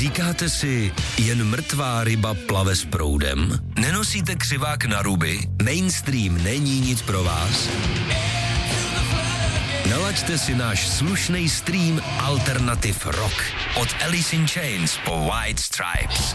Říkáte si, jen mrtvá ryba plave s proudem? Nenosíte křivák na ruby? Mainstream není nic pro vás? Nalaďte si náš slušný stream Alternative Rock. Od Alice in Chains po White Stripes.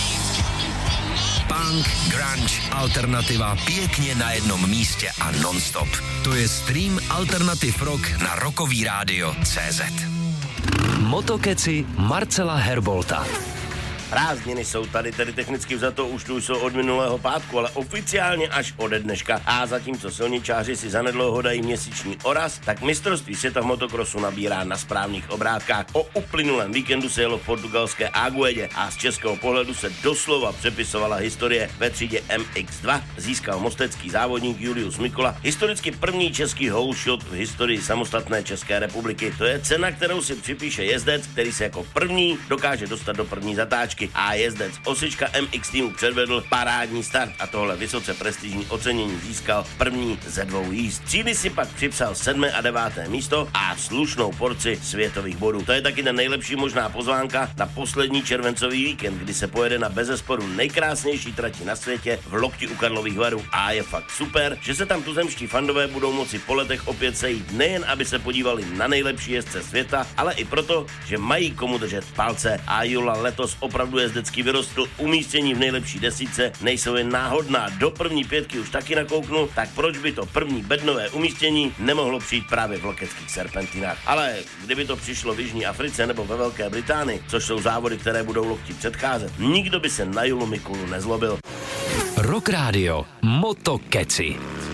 Punk, grunge, alternativa pěkně na jednom místě a non-stop. To je stream Alternative Rock na rokovýradio.cz. Motokeci Marcela Herbolta. Prázdniny jsou tady, tedy technicky vzato už tu jsou od minulého pátku, ale oficiálně až ode dneška. A zatímco silničáři si zanedlouho dají měsíční oraz, tak mistrovství světa v motokrosu nabírá na správných obrátkách. O uplynulém víkendu se jelo v portugalské Aguedě a z českého pohledu se doslova přepisovala historie. Ve třídě MX2 získal mostecký závodník Julius Mikola historicky první český hole shot v historii samostatné České republiky. To je cena, kterou si připíše jezdec, který se jako první dokáže dostat do první zatáčky. A jezdec Osička MX týmu předvedl parádní start a tohle vysoce prestižní ocenění získal první ze 2 jízd. Třídy si pak připsal 7. a 9. místo a slušnou porci světových bodů. To je taky ta nejlepší možná pozvánka na poslední červencový víkend, kdy se pojede na bezesporu nejkrásnější trati na světě v Lokti u Karlových Varů. A je fakt super, že se tam tuzemští fandové budou moci po letech opět sejít, nejen aby se podívali na nejlepší jezdce světa, ale i proto, že mají komu držet palce. A Jula letos opravdu jezdecký vyrostl, umístění v nejlepší desítce nejsou jen náhodná, do první 5 už taky nakouknu, tak proč by to první bednové umístění nemohlo přijít právě v lokeckých serpentinách. Ale kdyby to přišlo v Jižní Africe nebo ve Velké Británii, což jsou závody, které budou Lokti předcházet, nikdo by se na Julu Mikulu nezlobil. Rock Radio Motokeci.